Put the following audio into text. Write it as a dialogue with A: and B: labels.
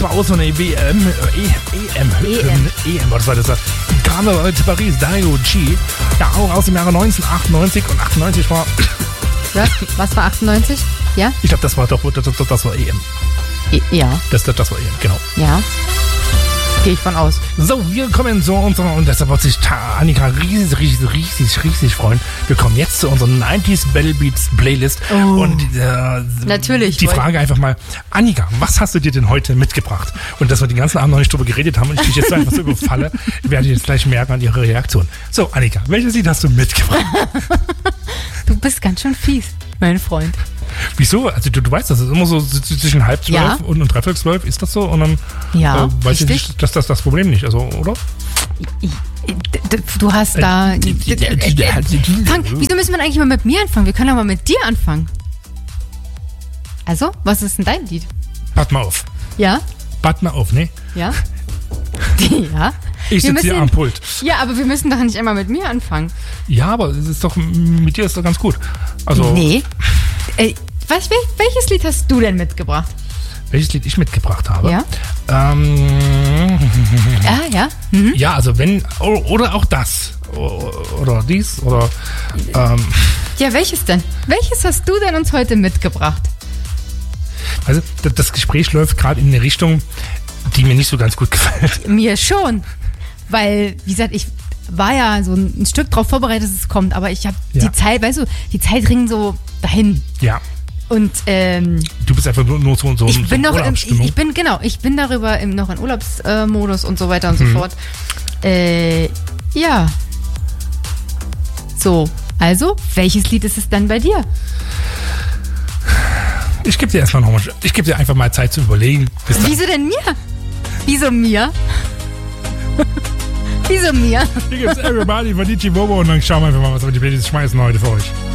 A: war auch so eine WM, was war das? Carnaval de Paris, Dario G. Ja, auch aus dem Jahre 1998 und 98 war...
B: Was war 98? Ja?
A: Ich glaube, das war EM.
B: Ja.
A: Das war EM, genau.
B: Ja. Gehe ich von aus.
A: So, wir kommen zu unserer, und deshalb wird sich Annika riesig freuen. Wir kommen jetzt zu unserer 90s Battle Beats Playlist.
B: Oh.
A: Und
B: natürlich.
A: Die Frage einfach mal, Annika, was hast du dir denn heute mitgebracht? Und dass wir den ganzen Abend noch nicht drüber geredet haben und ich dich jetzt einfach so überfalle, werde ich jetzt gleich merken an ihrer Reaktion. So, Annika, welches Lied hast du mitgebracht?
B: Du bist ganz schön fies, mein Freund.
A: Wieso? Also du weißt, das ist immer so zwischen 11:30 und 11:45, ist das so? Und dann weiß ich nicht, dass das Problem nicht, also, oder?
B: Du hast da... Frank, wieso müssen wir eigentlich mal mit mir anfangen? Wir können doch mal mit dir anfangen. Also, was ist denn dein Lied?
A: Pass mal auf.
B: Ja?
A: Pass mal auf, ne?
B: Ja? Ja?
A: Ich sitze hier am Pult.
B: Ja, aber wir müssen doch nicht einmal mit mir anfangen.
A: Ja, aber es ist doch, mit dir ist doch ganz gut. Also,
B: nee. Welches Lied hast du denn mitgebracht?
A: Welches Lied ich mitgebracht habe?
B: Ja. Ja. Mhm.
A: Ja, also wenn, oder auch das. Oder dies, oder...
B: Ja, welches denn? Welches hast du denn uns heute mitgebracht?
A: Also, das Gespräch läuft gerade in eine Richtung, die mir nicht so ganz gut gefällt.
B: Mir schon. Weil, wie gesagt, ich war ja so ein Stück drauf vorbereitet, dass es kommt, aber ich habe die Zeit, weißt du, die Zeit ringt so dahin. Ja. Und
A: du bist einfach nur so
B: ich bin noch
A: Urlaubsstimmung.
B: Ich bin darüber noch in Urlaubsmodus und so weiter und so fort. Ja. So, also, welches Lied ist es dann bei dir?
A: Ich gebe dir einfach mal Zeit zu überlegen.
B: Wieso denn mir? Wieso mir? Wieso mir?
A: Hier gibt's Everybody von DJ Bobo und dann schauen wir einfach mal, was wir die Playlist schmeißen heute für euch.